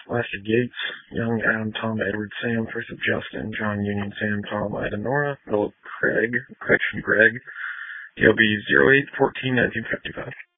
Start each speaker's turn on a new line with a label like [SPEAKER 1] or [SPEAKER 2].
[SPEAKER 1] Lasted Gates, Young, Adam, Tom, Edward, Sam, First of Justin, John, Union, Sam, Tom, Ida, Nora, Philip, Greg, DOB 08-14-1955.